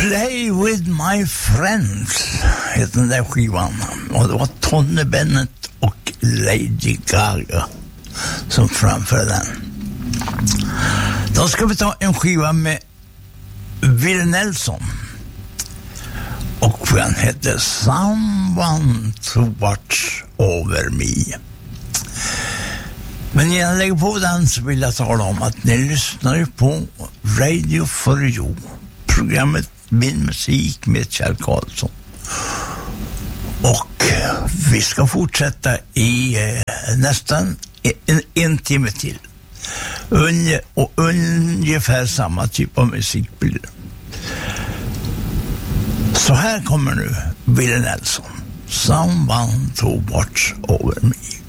Play with my friends heter den där skivan. Och det var Tony Bennett och Lady Gaga som framförde den. Då ska vi ta en skiva med Willie Nelson. Och den heter Someone to Watch Over Me. Men innan jag lägger på den så vill jag tala om att ni lyssnar ju på Radio for You. Programmet Min musik med Kjell Karlsson. Och vi ska fortsätta i nästan en timme till. Och ungefär samma typ av musik blir det. Så här kommer nu Willie Nelson. Someone to watch over me.